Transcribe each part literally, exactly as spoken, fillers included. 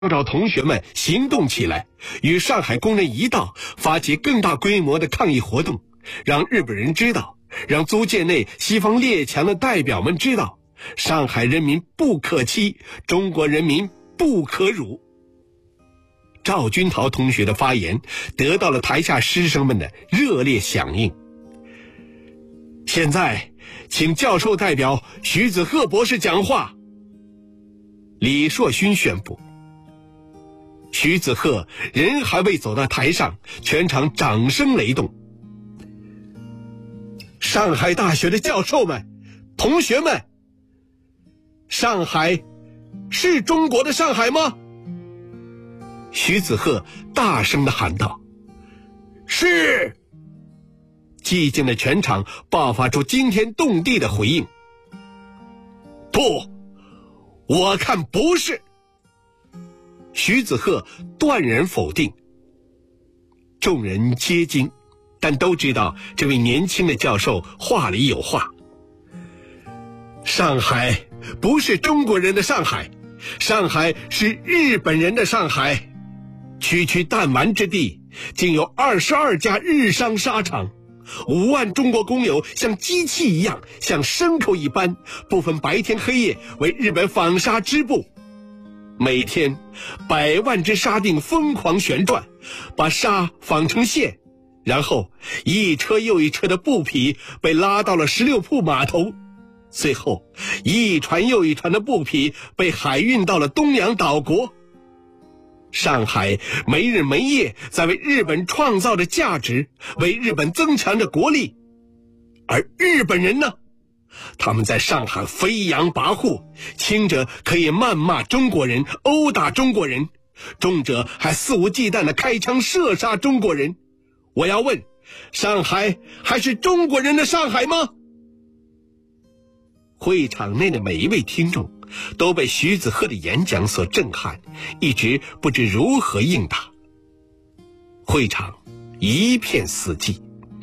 号召同学们行动起来，与上海工人一道发起更大规模的抗议活动，让日本人知道，让租界内西方列强的代表们知道，上海人民不可欺，中国人民不可辱。赵君陶同学的发言得到了台下师生们的热烈响应。现在请教授代表徐子鹤博士讲话。李硕勋宣布。徐子鹤人还未走到台上，全场掌声雷动。上海大学的教授们、同学们，上海是中国的上海吗？徐子鹤大声地喊道。是！寂静的全场爆发出惊天动地的回应。不，我看不是。徐子鹤断然否定。众人皆惊，但都知道这位年轻的教授话里有话。上海不是中国人的上海，上海是日本人的上海。区区弹丸之地，竟有二十二家日商纱厂，五万中国工友像机器一样，像牲口一般，不分白天黑夜为日本纺纱织布。每天百万只纱锭疯狂旋转，把纱纺成线，然后一车又一车的布匹被拉到了十六铺码头，最后一船又一船的布匹被海运到了东洋岛国。上海没日没夜在为日本创造着价值，为日本增强着国力。而日本人呢，他们在上海飞扬跋扈，轻者可以谩骂中国人，殴打中国人，重者还肆无忌惮地开枪射杀中国人。我要问，上海还是中国人的上海吗？会场内的每一位听众都被徐子鹤的演讲所震撼，一直不知如何应答。会场一片死寂。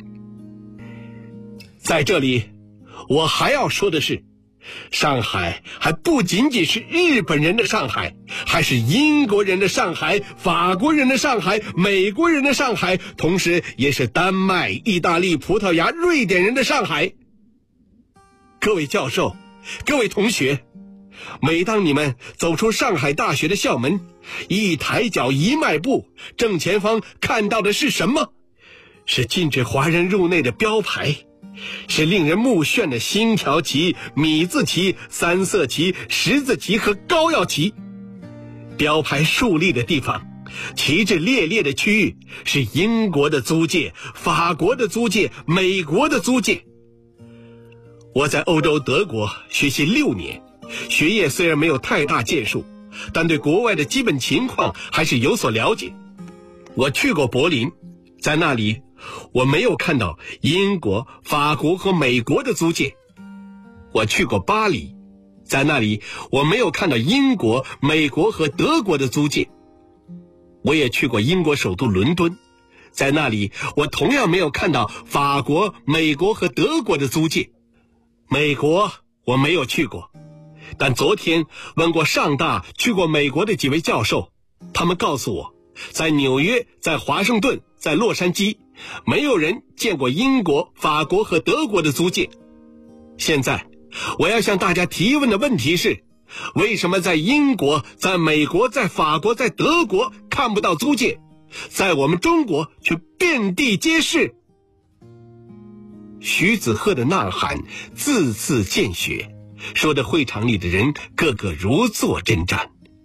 在这里我还要说的是，上海还不仅仅是日本人的上海，还是英国人的上海，法国人的上海，美国人的上海，同时也是丹麦、意大利、葡萄牙、瑞典人的上海。各位教授，各位同学，每当你们走出上海大学的校门，一抬脚一迈步，正前方看到的是什么？是禁止华人入内的标牌，是令人目眩的星条旗、米字旗、三色旗、十字旗和膏药旗。标牌竖立的地方，旗帜猎猎的区域，是英国的租界、法国的租界、美国的租界。我在欧洲德国学习六年，学业虽然没有太大建树，但对国外的基本情况还是有所了解。我去过柏林，在那里我没有看到英国、法国和美国的租界。我去过巴黎，在那里我没有看到英国、美国和德国的租界。我也去过英国首都伦敦，在那里我同样没有看到法国、美国和德国的租界。美国我没有去过，但昨天问过上大去过美国的几位教授，他们告诉我，在纽约、在华盛顿、在洛杉矶，没有人见过英国、法国和德国的租界。现在我要向大家提问的问题是，为什么在英国、在美国、在法国、在德国看不到租界，在我们中国却遍地皆是？徐子鹤的呐喊字字见血，说的会场里的人个个如坐针毡。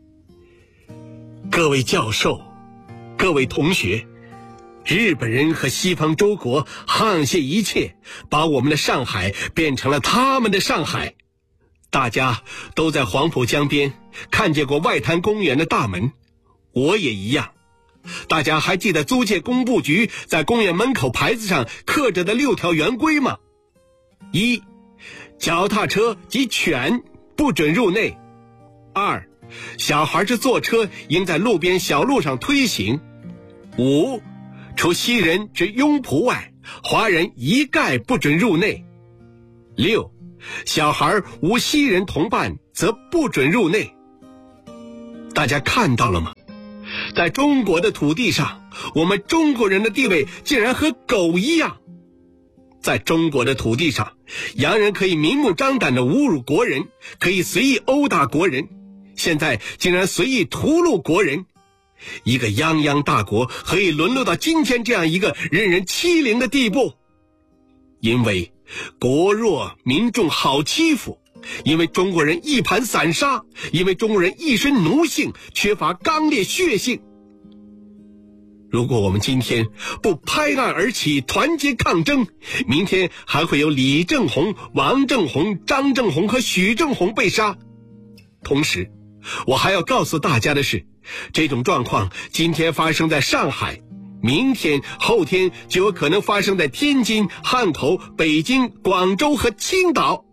各位教授，各位同学，日本人和西方周国沆瀣一切，把我们的上海变成了他们的上海。大家都在黄浦江边看见过外滩公园的大门，我也一样。大家还记得租界工部局在公园门口牌子上刻着的六条圆规吗？一、脚踏车及犬不准入内。二、小孩之坐车应在路边小路上推行。五、除西人之拥仆外，华人一概不准入内。六、小孩无西人同伴则不准入内。 大家看到了吗？在中国的土地上，我们中国人的地位竟然和狗一样。在中国的土地上，洋人可以明目张胆地侮辱国人，可以随意殴打国人，现在竟然随意屠戮国人。一个泱泱大国何以沦落到今天这样一个任人欺凌的地步？因为国弱民众好欺负，因为中国人一盘散沙，因为中国人一身奴性，缺乏刚烈血性。如果我们今天不拍案而起，团结抗争，明天还会有李正红、王正红、张正红和许正红被杀。同时，我还要告诉大家的是，这种状况今天发生在上海，明天、后天就有可能发生在天津、汉口、北京、广州和青岛。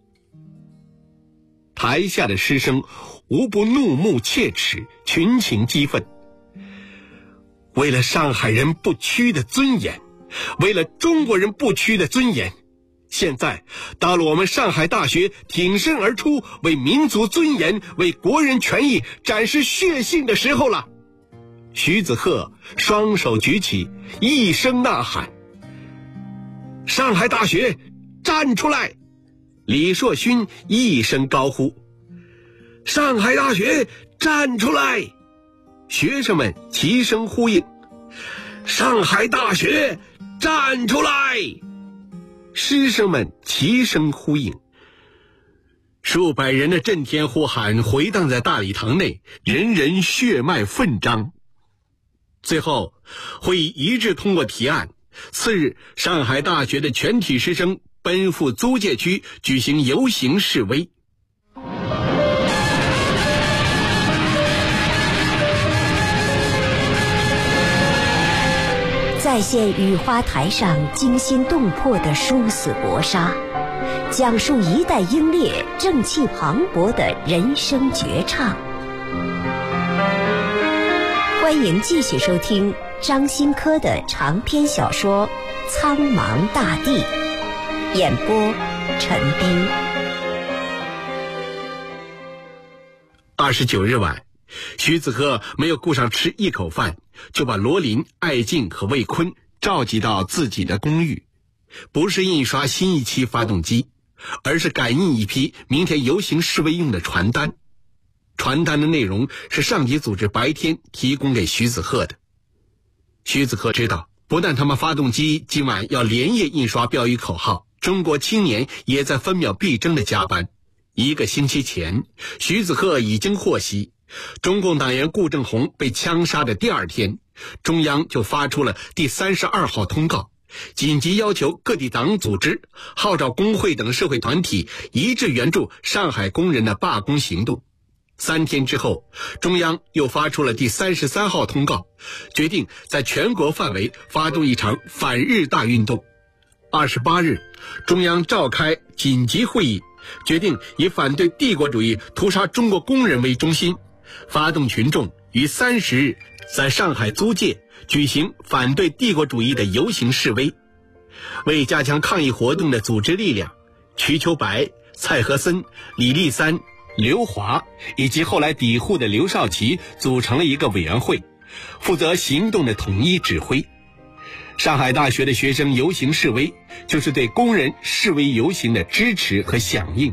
台下的师生无不怒目切齿，群情激愤。为了上海人不屈的尊严，为了中国人不屈的尊严，现在到了我们上海大学挺身而出，为民族尊严、为国人权益展示血性的时候了。徐子鹤双手举起，一声呐喊：上海大学站出来！李硕勋一声高呼：上海大学站出来！学生们齐声呼应：上海大学站出来！师生们齐声呼应。数百人的震天呼喊回荡在大礼堂内，人人血脉奋张。最后，会议一致通过提案，次日上海大学的全体师生奔赴租界区举行游行示威。 再现雨花台上惊心动魄的殊死搏杀，讲述一代英烈正气磅礴的人生绝唱。欢迎继续收听张新科的长篇小说《苍茫大地》，演播陈斌。 二十九日晚，徐子鹤没有顾上吃一口饭，就把罗琳、艾静和魏坤召集到自己的公寓，不是印刷新一期发动机，而是赶印一批明天游行示威用的传单。传单的内容是上级组织白天提供给徐子鹤的。徐子鹤知道，不但他们发动机今晚要连夜印刷标语口号，中国青年也在分秒必争的加班。一个星期前，徐子鹤已经获悉，中共党员顾正红被枪杀的第二天，中央就发出了第三十二号通告，紧急要求各地党组织、号召工会等社会团体一致援助上海工人的罢工行动。三天之后，中央又发出了第三十三号通告，决定在全国范围发动一场反日大运动。二十八日，中央召开紧急会议，决定以反对帝国主义屠杀中国工人为中心，发动群众于三十日在上海租界举行反对帝国主义的游行示威。为加强抗议活动的组织力量，瞿秋白、蔡和森、李立三、刘华以及后来抵沪的刘少奇组成了一个委员会，负责行动的统一指挥。上海大学的学生游行示威，就是对工人示威游行的支持和响应。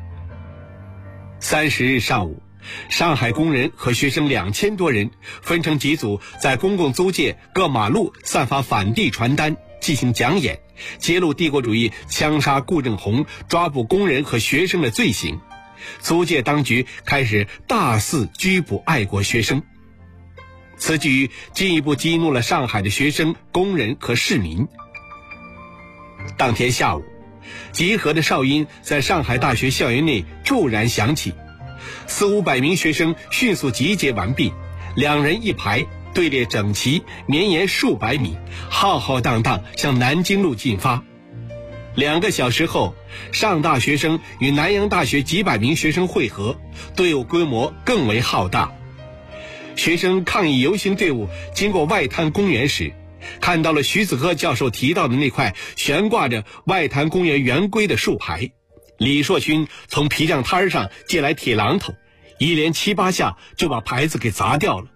三十日上午，上海工人和学生两千多人分成几组，在公共租界各马路散发反帝传单，进行讲演，揭露帝国主义枪杀顾正红、抓捕工人和学生的罪行。租界当局开始大肆拘捕爱国学生。此举进一步激怒了上海的学生、工人和市民。当天下午，集合的哨音在上海大学校园内骤然响起，四五百名学生迅速集结完毕，两人一排，队列整齐，绵延数百米，浩浩荡荡向南京路进发。两个小时后，上大学生与南洋大学几百名学生会合，队伍规模更为浩大。学生抗议游行队伍经过外滩公园时，看到了徐子鹤教授提到的那块悬挂着外滩公园圆规的竖牌。李硕勋从皮匠摊上借来铁榔头， 一连七八下就把牌子给砸掉了。